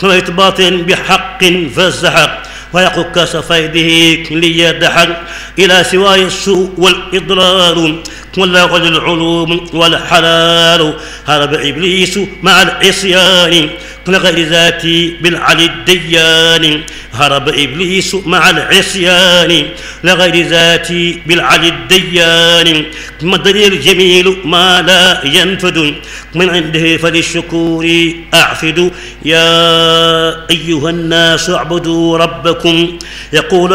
طلعت باطل بحق فالزحق ويقك سفيده ليدحق إلى سواي السوء والإضرار واللغو العلوم والحلال هرب إبليس مع العصيان لغير ذاتي بالعلي الديان هرب إبليس مع العصيان لغير ذاتي بالعلي الديان مدري الجميل ما لا ينفد من عنده فللشكور أعفد يا أيها الناس اعبدوا ربكم يقول